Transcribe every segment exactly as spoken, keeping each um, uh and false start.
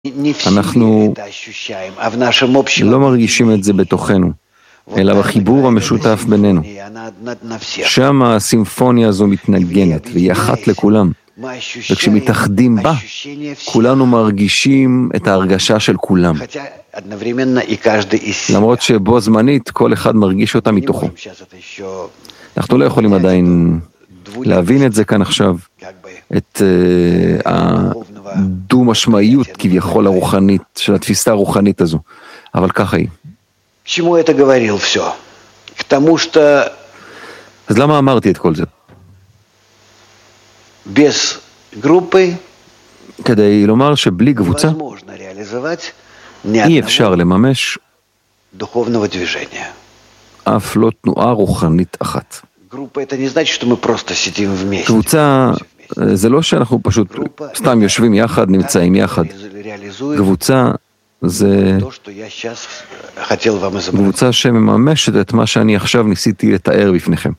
אנחנו לא מרגישים את זה בתוכנו, אלא בחיבור המשותף בינינו. שם הסימפוניה הזו מתנגנת, והיא אחת לכולם. וכשמתאחדים בה, כולנו מרגישים את ההרגשה של כולם. למרות שבו זמנית, כל אחד מרגיש אותה מתוכו. אנחנו לא יכולים עדיין להבין את זה כאן עכשיו, את uh, הדו-משמעיות כביכול הרוחנית, של התפיסה הרוחנית הזו. אבל ככה היא. אז למה אמרתי את כל זה? כדי לומר שבלי קבוצה אי אפשר לממש אף לא תנועה רוחנית אחת. קבוצה זה לא שאנחנו פשוט סתם יושבים יחד, נמצאים יחד. קבוצה זה קבוצה שמממשת את מה שאני עכשיו ניסיתי לתאר בפניכם.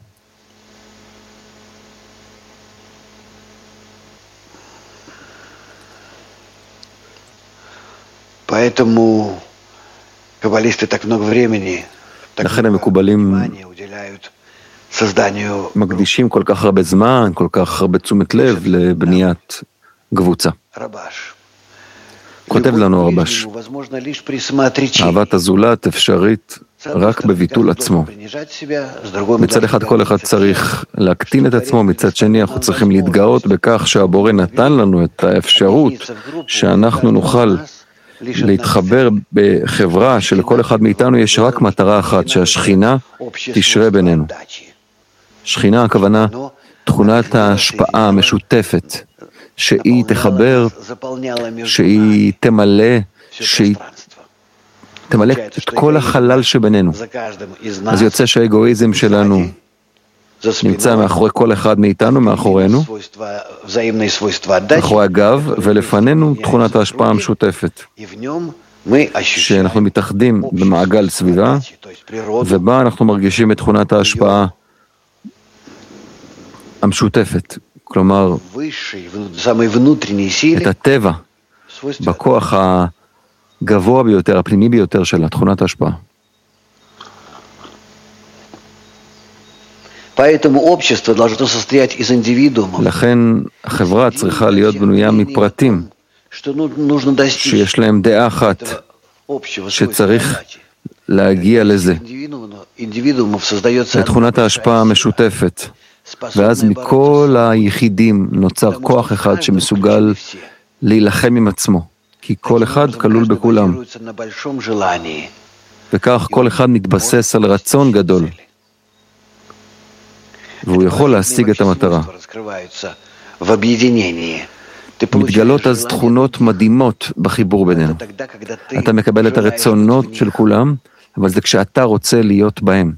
לכן המקובלים מקדישים כל כך הרבה זמן, כל כך הרבה תשומת לב לבניית קבוצה. כותב לנו הרבש, אהבת הזולת אפשרית רק בביטול עצמו. מצד אחד כל אחד צריך להקטין את עצמו, מצד שני אנחנו צריכים להתגאות בכך שהבורא נתן לנו את האפשרות שאנחנו נוכל להתחבר בחברה שלכל אחד מאיתנו יש רק מטרה אחת, שהשכינה תשרה בינינו. שכינה הכוונה תכונת ההשפעה המשותפת, שהיא תחבר, שהיא תמלא, שהיא תמלא את כל החלל שבינינו. אז יוצא שהאגואיזם שלנו נמצא מאחורי כל אחד מאיתנו, מאחורינו, מאחורי הגב, ולפנינו תכונת ההשפעה המשותפת, שאנחנו מתאחדים במעגל סביבה, ובה אנחנו מרגישים את תכונת ההשפעה המשותפת, כלומר, את הטבע, בכוח הגבוה ביותר, הפנימי ביותר של תכונת ההשפעה. לכן החברה צריכה להיות בנויה מפרטים שיש להם דעה אחת, שצריך להגיע לזה, לתכונת ההשפעה המשותפת, ואז מכל היחידים נוצר כוח אחד שמסוגל להילחם עם עצמו, כי כל אחד כלול בכולם, וכך כל אחד מתבסס על רצון גדול, והוא יכול להשיג את המטרה. מתגלות אז תכונות מדהימות בחיבור בינינו. אתה מקבל את הרצונות של כולם, אבל זה כשאתה רוצה להיות בהם.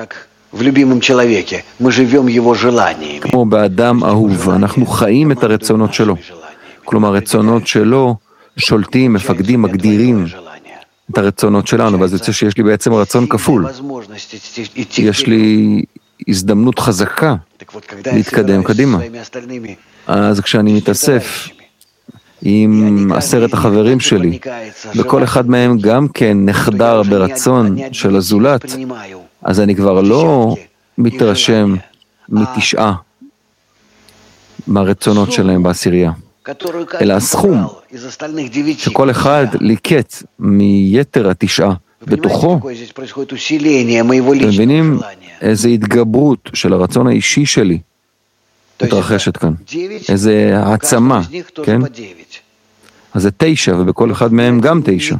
כמו באדם אהוב, אנחנו חיים את הרצונות שלו. כלומר, רצונות שלו שולטים, מפקדים, מגדירים את הרצונות שלנו, ואז יוצא שיש לי בעצם רצון כפול. יש לי הזדמנות חזקה להתקדם קדימה. אז כשאני מתאסף עם עשרת החברים שלי, וכל אחד מהם גם כן נחדר ברצון של הזולת, אז אני כבר לא מתרשם מתשעה מהרצונות שלהם בעשירייה, אלא הסכום שכל אחד ליקט מיתר התשעה בתוכו. אתם מבינים איזו התגברות של הרצון האישי שלי מתרחשת כאן, איזו העצמה, כן? אז זה תשע, ובכל אחד מהם גם תשע.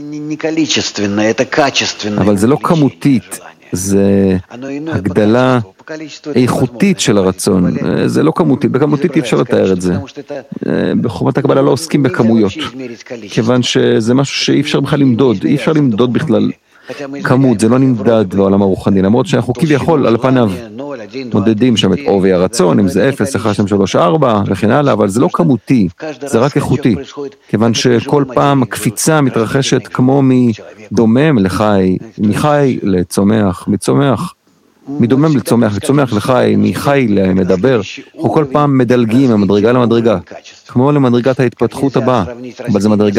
אבל זה לא כמותית, זה הגדלה איכותית של הרצון. זה לא כמותית, בכמותית אי אפשר לתאר את זה. בחומת הקבלה לא עוסקים בכמויות, כיוון שזה משהו שאי אפשר בכלל למדוד, אי אפשר למדוד בכלל כמות, זה לא נמדד בעולם הרוחני, למרות שאנחנו כביכול על פניו מודדים שם את עובי הרצון, אם זה אפס, אחד, שתיים, שלוש, ארבע וכן הלאה, אבל זה לא כמותי, זה רק איכותי, כיוון שכל פעם הקפיצה מתרחשת כמו מדומם לחי, מחי לצומח, מצומח, מדומם לצומח, לצומח לחי, מחי למדבר, אנחנו כל פעם מדלגים ממדרגה למדרגה, כמו למדרגת ההתפתחות הבאה, אבל זו מדרגה